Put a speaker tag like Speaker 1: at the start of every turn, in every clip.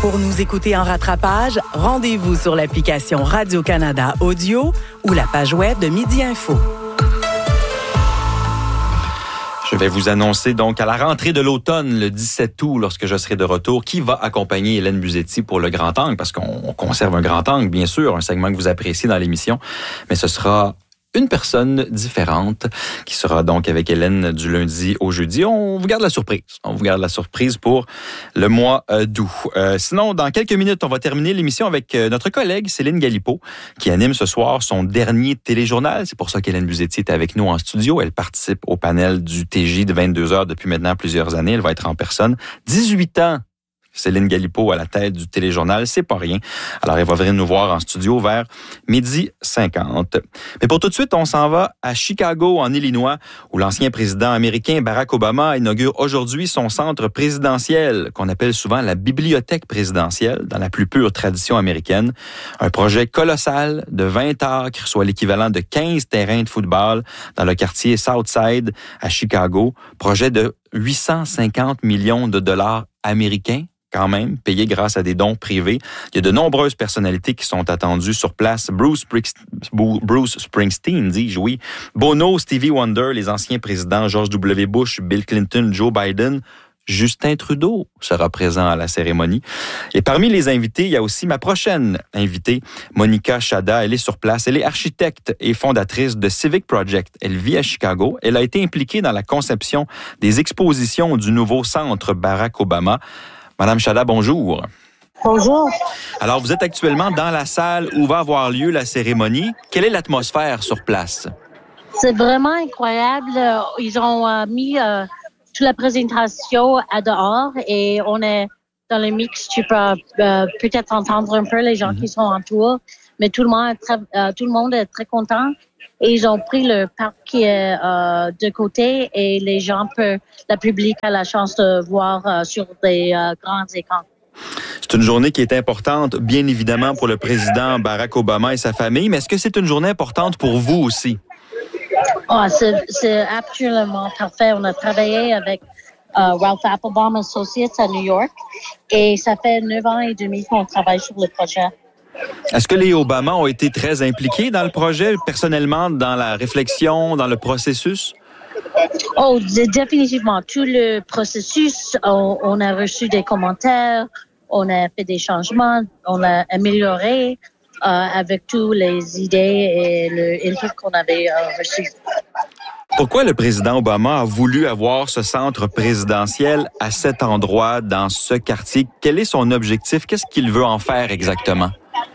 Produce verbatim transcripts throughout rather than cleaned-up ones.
Speaker 1: Pour nous écouter en rattrapage, rendez-vous sur l'application Radio-Canada Audio ou la page web de Midi Info.
Speaker 2: Je vais vous annoncer donc à la rentrée de l'automne, le dix-sept août, lorsque je serai de retour, qui va accompagner Hélène Buzetti pour le Grand Angle, parce qu'on conserve un Grand Angle, bien sûr, un segment que vous appréciez dans l'émission, mais ce sera une personne différente qui sera donc avec Hélène du lundi au jeudi. On vous garde la surprise. On vous garde la surprise pour le mois euh, d'août. Euh, sinon, dans quelques minutes, on va terminer l'émission avec euh, notre collègue Céline Galipeau qui anime ce soir son dernier téléjournal. C'est pour ça qu'Hélène Buzetti est avec nous en studio. Elle participe au panel du T J de vingt-deux heures depuis maintenant plusieurs années. Elle va être en personne. dix-huit ans. Céline Galipeau à la tête du téléjournal, c'est pas rien. Alors, elle va venir nous voir en studio vers midi cinquante. Mais pour tout de suite, on s'en va à Chicago, en Illinois, où l'ancien président américain Barack Obama inaugure aujourd'hui son centre présidentiel, qu'on appelle souvent la bibliothèque présidentielle, dans la plus pure tradition américaine. Un projet colossal de vingt acres, soit l'équivalent de quinze terrains de football, dans le quartier Southside à Chicago. Projet de huit cent cinquante millions de dollars américains, quand même, payé grâce à des dons privés. Il y a de nombreuses personnalités qui sont attendues sur place. Bruce, Bruce Springsteen, dis-je, oui. Bono, Stevie Wonder, les anciens présidents George W. Bush, Bill Clinton, Joe Biden. Justin Trudeau sera présent à la cérémonie. Et parmi les invités, il y a aussi ma prochaine invitée, Monica Chada. Elle est sur place. Elle est architecte et fondatrice de Civic Project. Elle vit à Chicago. Elle a été impliquée dans la conception des expositions du nouveau centre Barack Obama. Madame Chada, bonjour.
Speaker 3: Bonjour.
Speaker 2: Alors, vous êtes actuellement dans la salle où va avoir lieu la cérémonie. Quelle est l'atmosphère sur place?
Speaker 3: C'est vraiment incroyable. Ils ont euh, mis euh, toute la présentation à dehors et on est dans le mix. Tu peux euh, peut-être entendre un peu les gens mm-hmm. qui sont autour, mais tout le monde est très, euh, tout le monde est très content. Et ils ont pris le parc qui est euh, de côté et les gens peuvent, le public a la chance de voir euh, sur des euh, grands écrans.
Speaker 2: C'est une journée qui est importante, bien évidemment, pour le président Barack Obama et sa famille, mais est-ce que c'est une journée importante pour vous aussi?
Speaker 3: Oh, c'est, c'est absolument parfait. On a travaillé avec euh, Ralph Applebaum Associates à New York et ça fait neuf ans et demi qu'on travaille sur le projet.
Speaker 2: Est-ce que les Obama ont été très impliqués dans le projet, personnellement, dans la réflexion, dans le processus?
Speaker 3: Oh, définitivement. Tout le processus, on, on a reçu des commentaires, on a fait des changements, on a amélioré euh, avec toutes les idées et le input qu'on avait euh, reçu.
Speaker 2: Pourquoi le président Obama a voulu avoir ce centre présidentiel à cet endroit, dans ce quartier? Quel est son objectif? Qu'est-ce qu'il veut en faire exactement?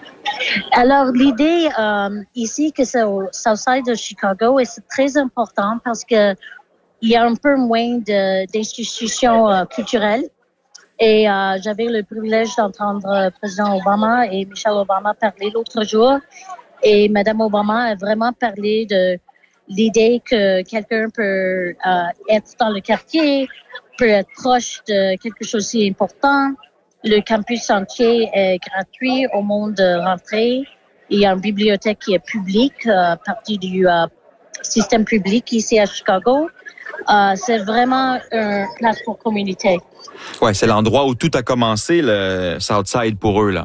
Speaker 3: Alors, l'idée euh, ici, que c'est au Southside de Chicago, et c'est très important parce que il y a un peu moins de, d'institutions euh, culturelles. Et euh, j'avais le privilège d'entendre le président Obama et Michelle Obama parler l'autre jour. Et Madame Obama a vraiment parlé de l'idée que quelqu'un peut euh, être dans le quartier, peut être proche de quelque chose si important. Le campus entier est gratuit au monde de rentrée. Il y a une bibliothèque qui est publique, euh, partie du euh, système public ici à Chicago. Euh, c'est vraiment une place pour communauté.
Speaker 2: Ouais, c'est l'endroit où tout a commencé, le Southside pour eux, là.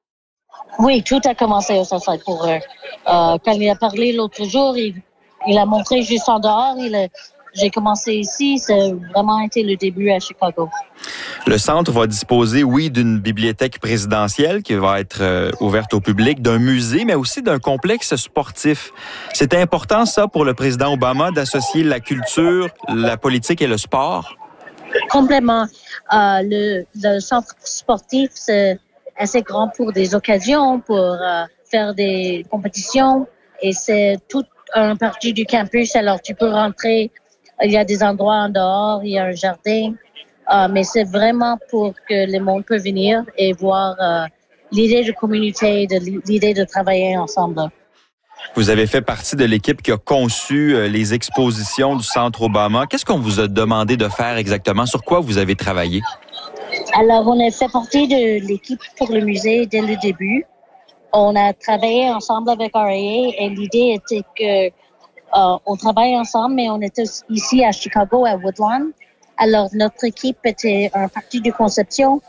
Speaker 3: Oui, tout a commencé au Southside pour eux. Euh, quand il a parlé l'autre jour, il, il a montré juste en dehors. Il a, j'ai commencé ici, c'est vraiment été le début à Chicago.
Speaker 2: Le centre va disposer, oui, d'une bibliothèque présidentielle qui va être euh, ouverte au public, d'un musée, mais aussi d'un complexe sportif. C'est important, ça, pour le président Obama, d'associer la culture, la politique et le sport?
Speaker 3: Complètement. Euh, le, le centre sportif, c'est assez grand pour des occasions, pour euh, faire des compétitions, et c'est toute une partie du campus. Alors, tu peux rentrer, il y a des endroits en dehors, il y a un jardin. Uh, mais c'est vraiment pour que le monde peut venir et voir uh, l'idée de communauté, de l'idée de travailler ensemble.
Speaker 2: Vous avez fait partie de l'équipe qui a conçu euh, les expositions du Centre Obama. Qu'est-ce qu'on vous a demandé de faire exactement? Sur quoi vous avez travaillé?
Speaker 3: Alors, on a fait partie de l'équipe pour le musée dès le début. On a travaillé ensemble avec R A A et l'idée était que uh, on travaille ensemble, mais on était ici à Chicago, à Woodlawn. Alors, notre équipe était un parti de conception,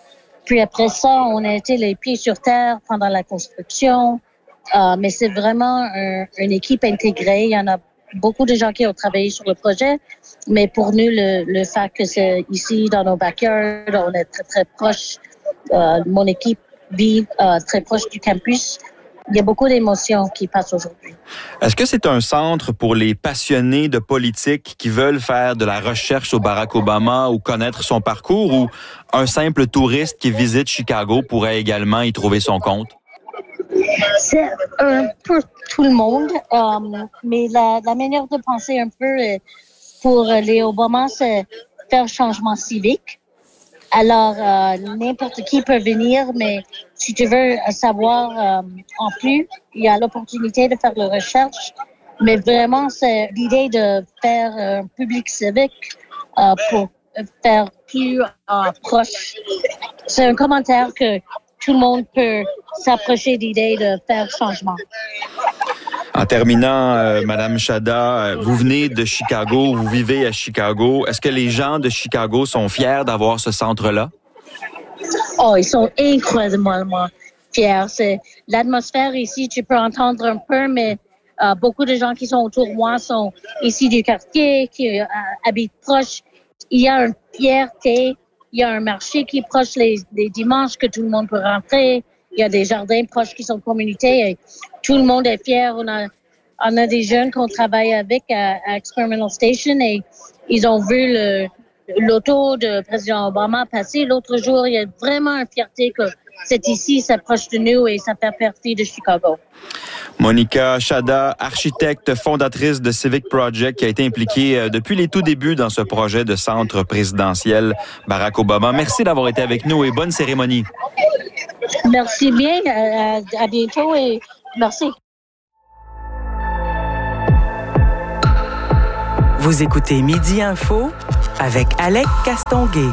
Speaker 3: Puis après ça, on a été les pieds sur terre pendant la construction. Euh, mais c'est vraiment un, une équipe intégrée. Il y en a beaucoup de gens qui ont travaillé sur le projet. Mais pour nous, le, le fait que c'est ici, dans nos backyards, on est très, très proche. Euh, mon équipe vit euh, très proche du campus. Il y a beaucoup d'émotions qui passent aujourd'hui.
Speaker 2: Est-ce que c'est un centre pour les passionnés de politique qui veulent faire de la recherche sur Barack Obama ou connaître son parcours, ou un simple touriste qui visite Chicago pourrait également y trouver son compte?
Speaker 3: C'est un peu tout le monde, euh, mais la, la manière de penser un peu euh, pour les Obama, c'est faire changement civique. Alors, euh, n'importe qui peut venir, mais si tu veux savoir euh, en plus, il y a l'opportunité de faire la recherche. Mais vraiment, c'est l'idée de faire un public civique euh, pour faire plus euh, proche. C'est un commentaire que tout le monde peut s'approcher d'idée de faire changement.
Speaker 2: En terminant, euh, Madame Chada, vous venez de Chicago, vous vivez à Chicago. Est-ce que les gens de Chicago sont fiers d'avoir ce centre-là?
Speaker 3: Oh, ils sont incroyablement fiers. C'est l'atmosphère ici, tu peux entendre un peu, mais euh, beaucoup de gens qui sont autour de moi sont ici du quartier, qui euh, habitent proche. Il y a une fierté, il y a un marché qui est proche les, les dimanches que tout le monde peut rentrer. Il y a des jardins proches qui sont communautés et tout le monde est fier. On a, on a des jeunes qu'on travaille avec à, à Experimental Station et ils ont vu le, l'auto de président Obama passer l'autre jour. Il y a vraiment une fierté que c'est ici, c'est proche de nous et ça fait partie de Chicago.
Speaker 2: Monica Chada, architecte fondatrice de Civic Project, qui a été impliquée depuis les tout débuts dans ce projet de centre présidentiel Barack Obama. Merci d'avoir été avec nous et bonne cérémonie.
Speaker 3: Merci bien, à, à bientôt et merci.
Speaker 1: Vous écoutez Midi Info avec Alec Castonguay.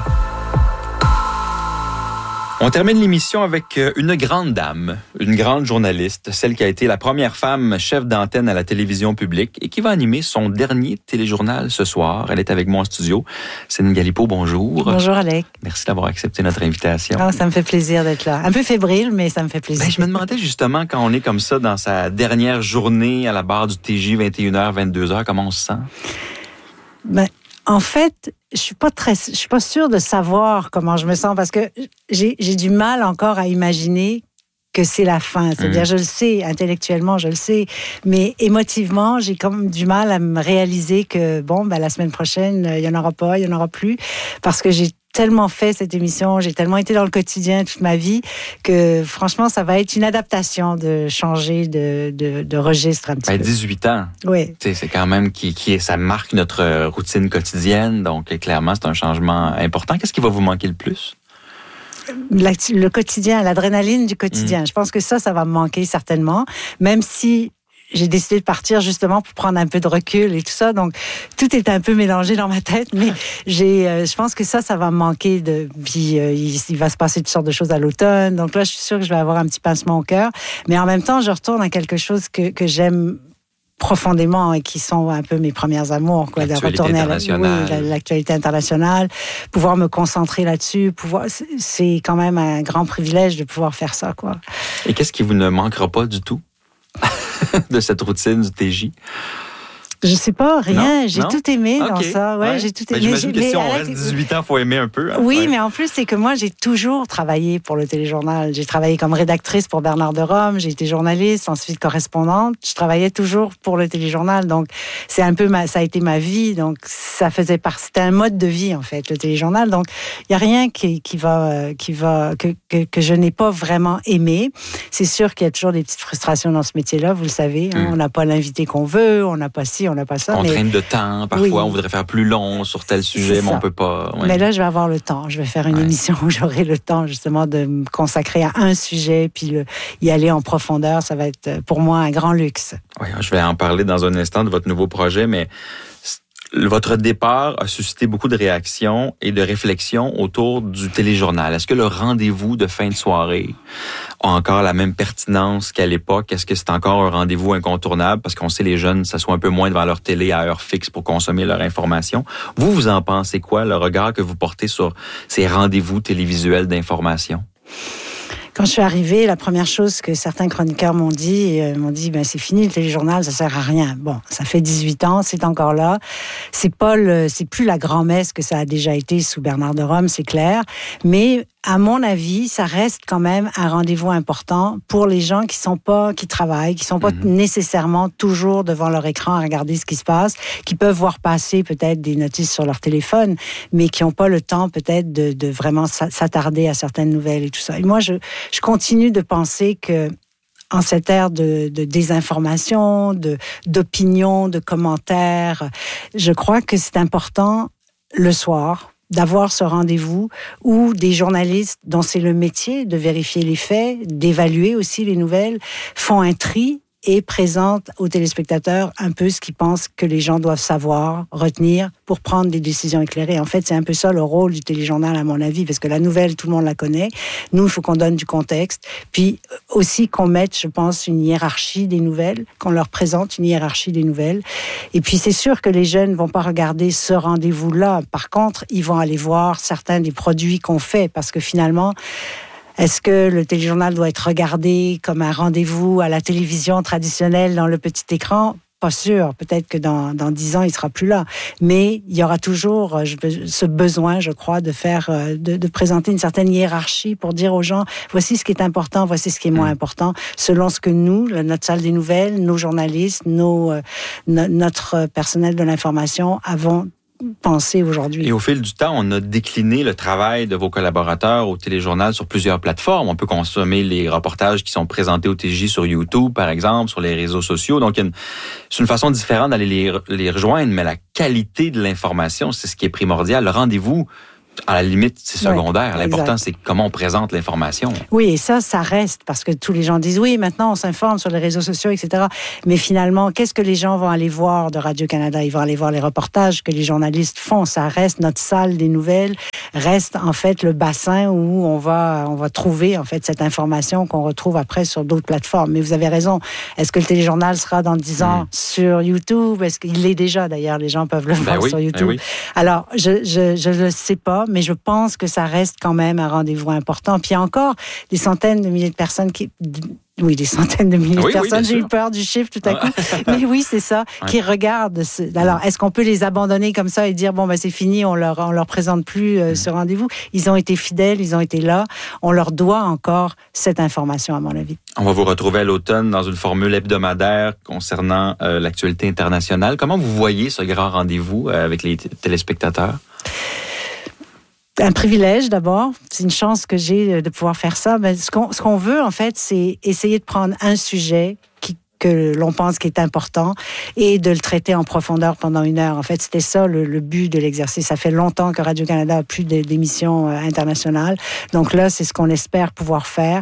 Speaker 2: On termine l'émission avec une grande dame, une grande journaliste, celle qui a été la première femme chef d'antenne à la télévision publique et qui va animer son dernier téléjournal ce soir. Elle est avec moi en studio. Céline Galipeau, bonjour.
Speaker 4: Bonjour Alec.
Speaker 2: Merci d'avoir accepté notre invitation.
Speaker 4: Oh, ça me fait plaisir d'être là. Un peu fébrile, mais ça me fait plaisir.
Speaker 2: Ben, je me demandais justement, quand on est comme ça dans sa dernière journée à la barre du T J, vingt et une heures, vingt-deux heures, comment on se sent?
Speaker 4: Ben, en fait, je suis pas très, je suis pas sûre de savoir comment je me sens parce que j'ai, j'ai du mal encore à imaginer que c'est la fin. C'est-à-dire, mmh. je le sais, intellectuellement, je le sais, mais émotivement, j'ai comme du mal à me réaliser que, bon, ben, la semaine prochaine, il y en aura pas, il y en aura plus, parce que j'ai tellement fait cette émission, j'ai tellement été dans le quotidien toute ma vie que franchement, ça va être une adaptation de changer de, de, de registre un petit
Speaker 2: ben,
Speaker 4: peu.
Speaker 2: dix-huit ans.
Speaker 4: Oui.
Speaker 2: T'sais, c'est quand même qui, qui ça marque notre routine quotidienne, donc clairement, c'est un changement important. Qu'est-ce qui va vous manquer le plus?
Speaker 4: Le quotidien, l'adrénaline du quotidien. Mmh. Je pense que ça, ça va me manquer certainement, même si j'ai décidé de partir justement pour prendre un peu de recul et tout ça. Donc, tout est un peu mélangé dans ma tête, mais j'ai, euh, je pense que ça, ça va me manquer. De, puis, euh, il, il va se passer toutes sortes de choses à l'automne. Donc là, je suis sûre que je vais avoir un petit pincement au cœur. Mais en même temps, je retourne à quelque chose que, que j'aime profondément et qui sont un peu mes premières amours, quoi, de retourner à la, oui, l'actualité internationale, pouvoir me concentrer là-dessus, pouvoir, c'est quand même un grand privilège de pouvoir faire ça, quoi.
Speaker 2: Et qu'est-ce qui vous ne manquera pas du tout de cette routine du T J?
Speaker 4: Je sais pas, rien.
Speaker 2: Non?
Speaker 4: J'ai
Speaker 2: non?
Speaker 4: tout aimé
Speaker 2: okay.
Speaker 4: dans ça. Ouais,
Speaker 2: ouais.
Speaker 4: j'ai tout
Speaker 2: ben,
Speaker 4: aimé.
Speaker 2: J'imagine que si on reste dix-huit ans, il faut aimer un peu. Hein?
Speaker 4: Oui,
Speaker 2: ouais.
Speaker 4: mais en plus, c'est que moi, j'ai toujours travaillé pour le téléjournal. J'ai travaillé comme rédactrice pour Bernard de Rome, j'ai été journaliste, ensuite correspondante. Je travaillais toujours pour le téléjournal. Donc, c'est un peu ma, ça a été ma vie. Donc, ça faisait partie, c'était un mode de vie, en fait, le téléjournal. Donc, il n'y a rien qui, qui va, qui va, que, que, que je n'ai pas vraiment aimé. C'est sûr qu'il y a toujours des petites frustrations dans ce métier-là, vous le savez. Hein? Mm. On n'a pas l'invité qu'on veut, on n'a pas ci, on n'a pas ça.
Speaker 2: Contrainte
Speaker 4: mais...
Speaker 2: de temps, parfois,
Speaker 4: oui.
Speaker 2: on voudrait faire plus long sur tel sujet, mais on peut pas. Ouais.
Speaker 4: Mais là, je vais avoir le temps. Je vais faire une ouais. émission où j'aurai le temps, justement, de me consacrer à un sujet, puis le, y aller en profondeur. Ça va être, pour moi, un grand luxe.
Speaker 2: Oui, je vais en parler dans un instant de votre nouveau projet, mais votre départ a suscité beaucoup de réactions et de réflexions autour du téléjournal. Est-ce que le rendez-vous de fin de soirée a encore la même pertinence qu'à l'époque? Est-ce que c'est encore un rendez-vous incontournable? Parce qu'on sait les jeunes s'assoient un peu moins devant leur télé à heure fixe pour consommer leur information. Vous, vous en pensez quoi, le regard que vous portez sur ces rendez-vous télévisuels d'information?
Speaker 4: Quand je suis arrivée, la première chose que certains chroniqueurs m'ont dit, euh, m'ont dit, ben c'est fini le téléjournal, ça sert à rien. Bon, ça fait dix-huit ans, c'est encore là. C'est pas le, c'est plus la grand-messe que ça a déjà été sous Bernard de Rome, c'est clair. Mais à mon avis, ça reste quand même un rendez-vous important pour les gens qui sont pas, qui travaillent, qui sont pas mm-hmm. nécessairement toujours devant leur écran à regarder ce qui se passe, qui peuvent voir passer peut-être des notices sur leur téléphone, mais qui ont pas le temps peut-être de, de vraiment s'attarder à certaines nouvelles et tout ça. Et moi, je, je continue de penser que en cette ère de, de désinformation, de, d'opinion, de commentaires, je crois que c'est important le soir d'avoir ce rendez-vous où des journalistes dont c'est le métier de vérifier les faits, d'évaluer aussi les nouvelles, font un tri et présentent aux téléspectateurs un peu ce qu'ils pensent que les gens doivent savoir, retenir pour prendre des décisions éclairées. En fait, c'est un peu ça le rôle du téléjournal à mon avis, parce que la nouvelle, tout le monde la connaît. Nous, il faut qu'on donne du contexte, puis aussi qu'on mette, je pense, une hiérarchie des nouvelles, qu'on leur présente une hiérarchie des nouvelles. Et puis, c'est sûr que les jeunes ne vont pas regarder ce rendez-vous-là. Par contre, ils vont aller voir certains des produits qu'on fait, parce que finalement, est-ce que le téléjournal doit être regardé comme un rendez-vous à la télévision traditionnelle dans le petit écran? Pas sûr. Peut-être que dans, dans dix ans, il sera plus là. Mais il y aura toujours ce besoin, je crois, de faire, de, de présenter une certaine hiérarchie pour dire aux gens, voici ce qui est important, voici ce qui est moins important, selon ce que nous, notre salle des nouvelles, nos journalistes, nos, no, notre personnel de l'information avons penser aujourd'hui.
Speaker 2: Et au fil du temps, on a décliné le travail de vos collaborateurs au téléjournal sur plusieurs plateformes. On peut consommer les reportages qui sont présentés au T J sur YouTube, par exemple, sur les réseaux sociaux. Donc, il y a une, c'est une façon différente d'aller les, les rejoindre, mais la qualité de l'information, c'est ce qui est primordial. Le rendez-vous, à la limite, c'est secondaire. Oui, l'important, exact. C'est comment on présente l'information.
Speaker 4: Oui, et ça, ça reste, parce que tous les gens disent, oui, maintenant, on s'informe sur les réseaux sociaux, et cetera. Mais finalement, qu'est-ce que les gens vont aller voir de Radio-Canada? Ils vont aller voir les reportages que les journalistes font. Ça reste notre salle des nouvelles, reste en fait le bassin où on va, on va trouver en fait cette information qu'on retrouve après sur d'autres plateformes. Mais vous avez raison. Est-ce que le téléjournal sera dans dix ans mmh. sur YouTube? Est-ce qu'il l'est déjà, d'ailleurs? Les gens peuvent le voir ben oui, sur YouTube. Ben oui. Alors, je, je, je le sais pas, mais je pense que ça reste quand même un rendez-vous important. Puis il y a encore des centaines de milliers de personnes qui... Oui, des centaines de milliers oui, de personnes. Oui, j'ai eu peur du chiffre tout à coup. Mais oui, c'est ça, ouais. qui regardent. Ce... Alors, est-ce qu'on peut les abandonner comme ça et dire, bon, ben c'est fini, on leur, on leur présente plus euh, mm. ce rendez-vous? Ils ont été fidèles, ils ont été là. On leur doit encore cette information, à mon avis.
Speaker 2: On va vous retrouver à l'automne dans une formule hebdomadaire concernant euh, l'actualité internationale. Comment vous voyez ce grand rendez-vous euh, avec les t- téléspectateurs?
Speaker 4: Un privilège d'abord, c'est une chance que j'ai de pouvoir faire ça. Mais ce qu'on, ce qu'on veut en fait, c'est essayer de prendre un sujet qui, que l'on pense qui est important et de le traiter en profondeur pendant une heure. En fait, c'était ça le, le but de l'exercice. Ça fait longtemps que Radio-Canada a plus d'émissions internationales. Donc là, c'est ce qu'on espère pouvoir faire.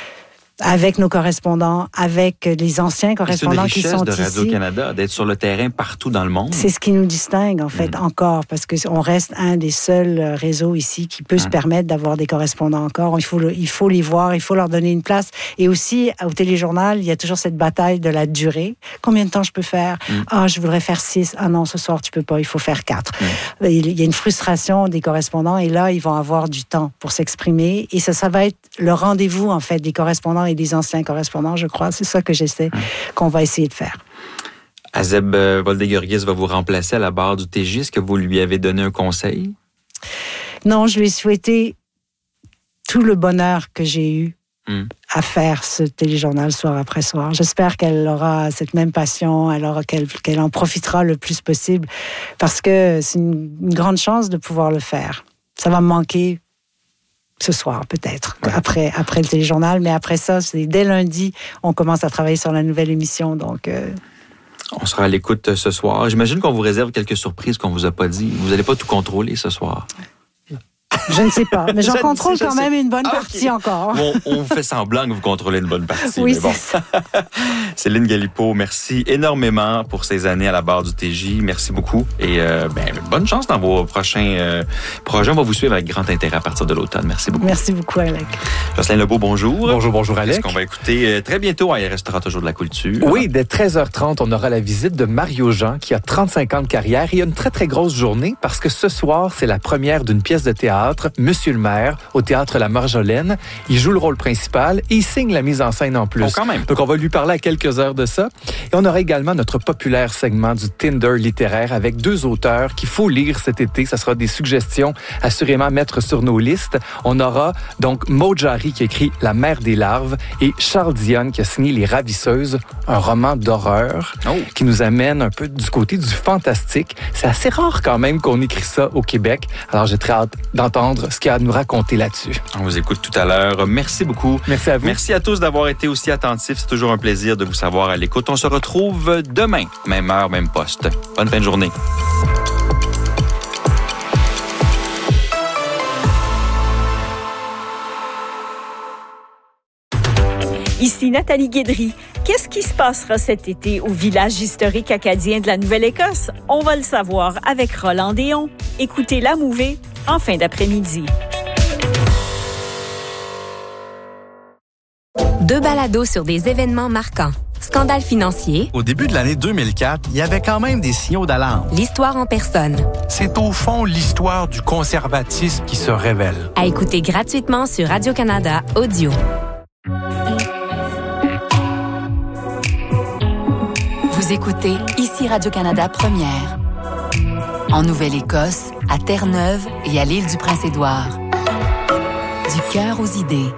Speaker 4: Avec nos correspondants, avec les anciens correspondants qui sont ici.
Speaker 2: C'est une richesse de Radio-Canada, d'être sur le terrain partout dans le monde.
Speaker 4: C'est ce qui nous distingue, en fait, mmh. encore, parce qu'on reste un des seuls réseaux ici qui peut mmh. se permettre d'avoir des correspondants encore. Il faut, le, il faut les voir, il faut leur donner une place. Et aussi, au téléjournal, il y a toujours cette bataille de la durée. Combien de temps je peux faire? Mmh. Ah, je voudrais faire six. Ah non, ce soir, tu peux pas, il faut faire quatre. Mmh. Il y a une frustration des correspondants, et là, ils vont avoir du temps pour s'exprimer. Et ça, ça va être le rendez-vous, en fait, des correspondants et des anciens correspondants, je crois. C'est ça que j'essaie, qu'on va essayer de faire.
Speaker 2: Azeb Voldegurgis va vous remplacer à la barre du T J. Est-ce que vous lui avez donné un conseil?
Speaker 4: Non, je lui ai souhaité tout le bonheur que j'ai eu mm. à faire ce téléjournal soir après soir. J'espère qu'elle aura cette même passion, elle aura, qu'elle, qu'elle en profitera le plus possible, parce que c'est une, une grande chance de pouvoir le faire. Ça va me manquer ce soir, peut-être, ouais. après, après le téléjournal. Mais après ça, c'est dès lundi, on commence à travailler sur la nouvelle émission. Donc, euh...
Speaker 2: on sera à l'écoute ce soir. J'imagine qu'on vous réserve quelques surprises qu'on ne vous a pas dit. Vous n'allez pas tout contrôler ce soir.
Speaker 4: Je ne sais pas, mais j'en contrôle quand même une bonne ah, partie okay. encore.
Speaker 2: On, on fait semblant que vous contrôlez une bonne partie.
Speaker 4: Oui,
Speaker 2: mais bon.
Speaker 4: c'est ça.
Speaker 2: Céline Galipeau, merci énormément pour ces années à la barre du T J. Merci beaucoup. Et euh, ben, bonne chance dans vos prochains euh, projets. On va vous suivre avec grand intérêt à partir de l'automne. Merci beaucoup.
Speaker 4: Merci beaucoup, Alec.
Speaker 2: Jocelyn Lebeau, bonjour.
Speaker 5: Bonjour, bonjour, Alec.
Speaker 2: Qu'est-ce qu'on va écouter très bientôt? Il restera toujours de la culture.
Speaker 5: Oui, dès treize heures trente, on aura la visite de Mario Jean, qui a trente-cinq ans de carrière. Et il y a une très, très grosse journée parce que ce soir, c'est la première d'une pièce de théâtre théâtre Monsieur le maire au théâtre La Marjolaine. Il joue le rôle principal et il signe la mise en scène en plus.
Speaker 2: Oh, quand même.
Speaker 5: Donc, on va lui parler à quelques heures de ça. Et on aura également notre populaire segment du Tinder littéraire avec deux auteurs qu'il faut lire cet été. Ça sera des suggestions assurément à mettre sur nos listes. On aura donc Maud Jarry qui écrit La mère des larves et Charles Dionne qui a signé Les Ravisseuses, un roman d'horreur oh. qui nous amène un peu du côté du fantastique. C'est assez rare quand même qu'on écrit ça au Québec. Alors, j'ai très hâte d'entendre ce qu'il y a à nous raconter là-dessus.
Speaker 2: On vous écoute tout à l'heure. Merci beaucoup.
Speaker 5: Merci à vous.
Speaker 2: Merci à tous d'avoir été aussi attentifs. C'est toujours un plaisir de vous savoir à l'écoute. On se retrouve demain, même heure, même poste. Bonne fin de journée.
Speaker 6: Ici Nathalie Guédry. Qu'est-ce qui se passera cet été au village historique acadien de la Nouvelle-Écosse? On va le savoir avec Roland Déon. Écoutez La Mouvée en fin d'après-midi.
Speaker 7: Deux balados sur des événements marquants. Scandale financier.
Speaker 8: Au début de l'année deux mille quatre, il y avait quand même des signaux d'alarme.
Speaker 7: L'histoire en personne.
Speaker 8: C'est au fond l'histoire du conservatisme qui se révèle.
Speaker 7: À écouter gratuitement sur Radio-Canada Audio.
Speaker 9: Vous écoutez ici Radio-Canada Première. En Nouvelle-Écosse, à Terre-Neuve et à l'île du Prince-Édouard. Du cœur aux idées.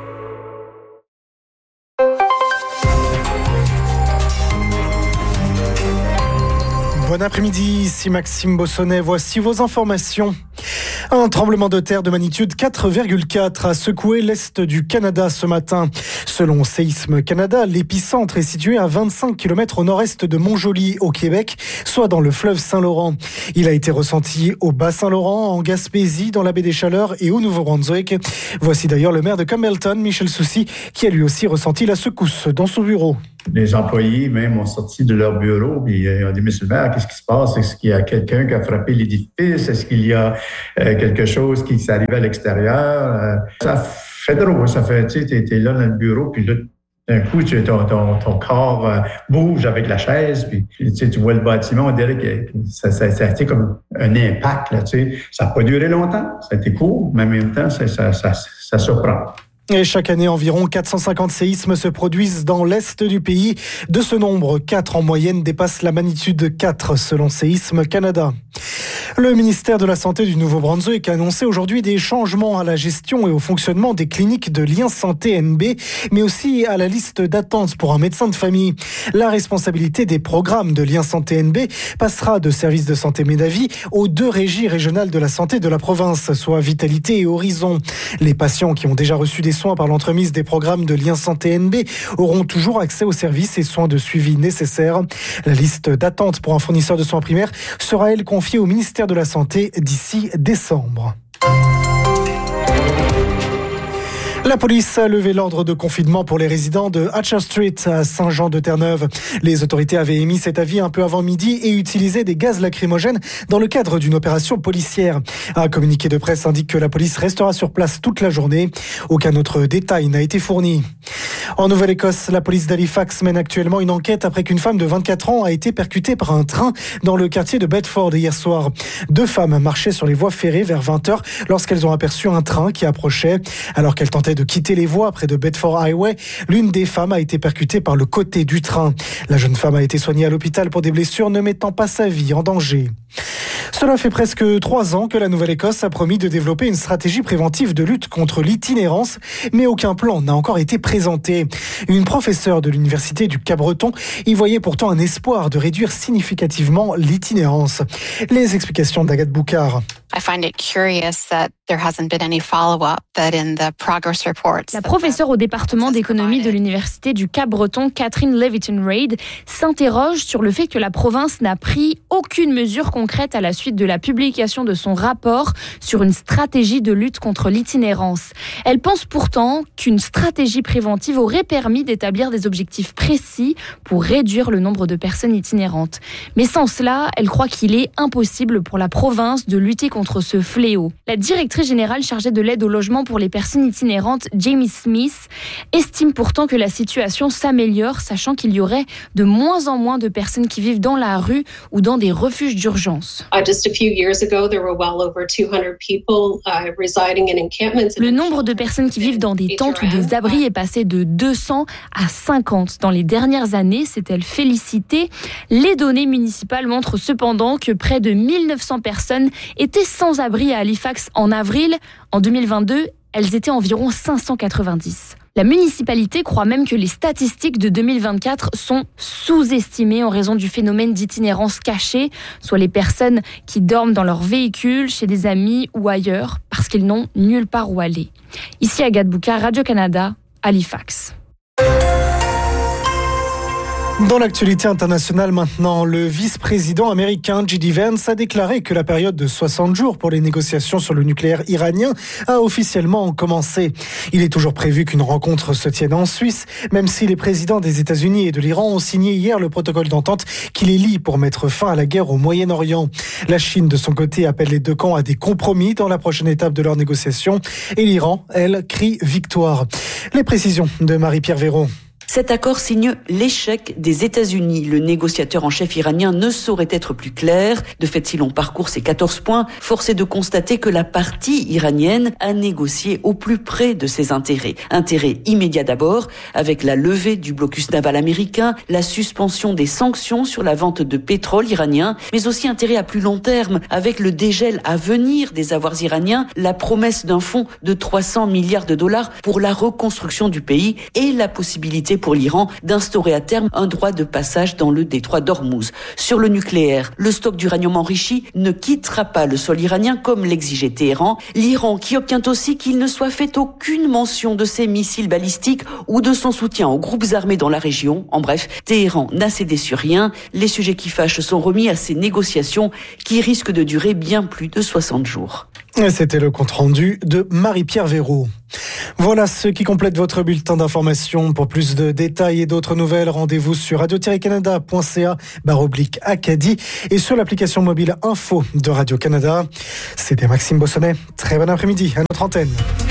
Speaker 10: Bon après-midi, ici Maxime Bossonnet. Voici vos informations. Un tremblement de terre de magnitude quatre virgule quatre a secoué l'est du Canada ce matin. Selon Séisme Canada, l'épicentre est situé à vingt-cinq kilomètres au nord-est de Montjoly, au Québec, soit dans le fleuve Saint-Laurent. Il a été ressenti au Bas-Saint-Laurent, en Gaspésie, dans la baie des Chaleurs et au Nouveau-Brunswick. Voici d'ailleurs le maire de Campbellton, Michel Soucy, qui a lui aussi ressenti la secousse dans son bureau.
Speaker 11: Les employés même ont sorti de leur bureau et ont dit « Monsieur le maire, qu'est-ce qui se passe? Est-ce qu'il y a quelqu'un qui a frappé l'édifice? Est-ce qu'il y a euh, quelque chose qui s'est arrivé à l'extérieur? Euh, » Ça fait drôle, ça fait, tu sais, t'es, t'es là dans le bureau, puis là, d'un coup, tu, ton, ton, ton corps euh, bouge avec la chaise, puis tu, sais, tu vois le bâtiment, on dirait que ça, ça, ça a été comme un impact, là, tu sais. Ça n'a pas duré longtemps, ça a été court, mais en même temps, ça, ça, ça, ça surprend.
Speaker 10: Et chaque année, environ quatre cent cinquante séismes se produisent dans l'est du pays. De ce nombre, quatre en moyenne dépassent la magnitude quatre, selon Séisme Canada. Le ministère de la Santé du Nouveau-Brunswick a annoncé aujourd'hui des changements à la gestion et au fonctionnement des cliniques de Liens Santé N B, mais aussi à la liste d'attente pour un médecin de famille. La responsabilité des programmes de Liens Santé N B passera de Services de santé Médavie aux deux régies régionales de la santé de la province, soit Vitalité et Horizon. Les patients qui ont déjà reçu des soins par l'entremise des programmes de Liens Santé N B auront toujours accès aux services et soins de suivi nécessaires. La liste d'attente pour un fournisseur de soins primaires sera, elle, confiée au ministère de la Santé d'ici décembre. La police a levé l'ordre de confinement pour les résidents de Hatcher Street à Saint-Jean-de-Terre-Neuve. Les autorités avaient émis cet avis un peu avant midi et utilisé des gaz lacrymogènes dans le cadre d'une opération policière. Un communiqué de presse indique que la police restera sur place toute la journée. Aucun autre détail n'a été fourni. En Nouvelle-Écosse, la police d'Halifax mène actuellement une enquête après qu'une femme de vingt-quatre ans a été percutée par un train dans le quartier de Bedford hier soir. Deux femmes marchaient sur les voies ferrées vers vingt heures lorsqu'elles ont aperçu un train qui approchait. Alors qu'elles tentaient de quitter les voies près de Bedford Highway, l'une des femmes a été percutée par le côté du train. La jeune femme a été soignée à l'hôpital pour des blessures ne mettant pas sa vie en danger. Cela fait presque trois ans que la Nouvelle-Écosse a promis de développer une stratégie préventive de lutte contre l'itinérance, mais aucun plan n'a encore été présenté. Une professeure de l'université du Cap-Breton y voyait pourtant un espoir de réduire significativement l'itinérance. Les explications d'Agathe Boucard.
Speaker 12: I find it curious that there hasn't been any follow-up that in the progress reports.
Speaker 13: La professeure au département d'économie de l'université du Cap-Breton, Catherine Leviton-Reid, s'interroge sur le fait que la province n'a pris aucune mesure concrète à la suite de la publication de son rapport sur une stratégie de lutte contre l'itinérance. Elle pense pourtant qu'une stratégie préventive aurait permis d'établir des objectifs précis pour réduire le nombre de personnes itinérantes. Mais sans cela, elle croit qu'il est impossible pour la province de lutter contre contre ce fléau. La directrice générale chargée de l'aide au logement pour les personnes itinérantes, Jamie Smith, estime pourtant que la situation s'améliore, sachant qu'il y aurait de moins en moins de personnes qui vivent dans la rue ou dans des refuges d'urgence. d'urgence. Le nombre de personnes qui vivent dans des tentes ou des abris est passé de deux cents à cinquante dans les dernières années, s'est-elle félicitée. Les données municipales montrent cependant que près de mille neuf cents personnes étaient sans abri à Halifax en avril. En deux mille vingt-deux, elles étaient environ cinq cent quatre-vingt-dix. La municipalité croit même que les statistiques de deux mille vingt-quatre sont sous-estimées en raison du phénomène d'itinérance cachée, soit les personnes qui dorment dans leur véhicule, chez des amis ou ailleurs, parce qu'ils n'ont nulle part où aller. Ici Agathe Boucard, Radio-Canada, Halifax.
Speaker 10: Dans l'actualité internationale maintenant, le vice-président américain J D Vance a déclaré que la période de soixante jours pour les négociations sur le nucléaire iranien a officiellement commencé. Il est toujours prévu qu'une rencontre se tienne en Suisse, même si les présidents des États-Unis et de l'Iran ont signé hier le protocole d'entente qui les lie pour mettre fin à la guerre au Moyen-Orient. La Chine, de son côté, appelle les deux camps à des compromis dans la prochaine étape de leurs négociations et l'Iran, elle, crie victoire. Les précisions de Marie-Pierre Véraud.
Speaker 14: Cet accord signe l'échec des États-Unis. Le négociateur en chef iranien ne saurait être plus clair. De fait, si l'on parcourt ces quatorze points, force est de constater que la partie iranienne a négocié au plus près de ses intérêts. Intérêt immédiat d'abord, avec la levée du blocus naval américain, la suspension des sanctions sur la vente de pétrole iranien, mais aussi intérêt à plus long terme, avec le dégel à venir des avoirs iraniens, la promesse d'un fonds de trois cents milliards de dollars pour la reconstruction du pays et la possibilité pour l'Iran d'instaurer à terme un droit de passage dans le détroit d'Ormuz. Sur le nucléaire, le stock d'uranium enrichi ne quittera pas le sol iranien comme l'exigeait Téhéran. L'Iran qui obtient aussi qu'il ne soit fait aucune mention de ses missiles balistiques ou de son soutien aux groupes armés dans la région. En bref, Téhéran n'a cédé sur rien. Les sujets qui fâchent sont remis à ces négociations qui risquent de durer bien plus de soixante jours.
Speaker 10: Et c'était le compte-rendu de Marie-Pierre Véraud. Voilà ce qui complète votre bulletin d'information. Pour plus de détails et d'autres nouvelles, rendez-vous sur radio-canada point c a barre oblique Acadie et sur l'application mobile Info de Radio-Canada. C'était Maxime Bossonnet. Très bon après-midi à notre antenne.